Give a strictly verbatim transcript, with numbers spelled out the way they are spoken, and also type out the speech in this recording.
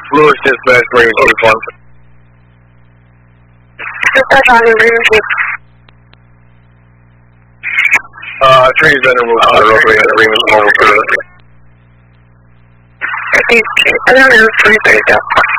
Lewis dispatch, Raven twenty-one. Dispatch on the Raven two. Uh, tree's been removed on the roadway and the Raven's mobile to the... I think, I don't know, three thirty.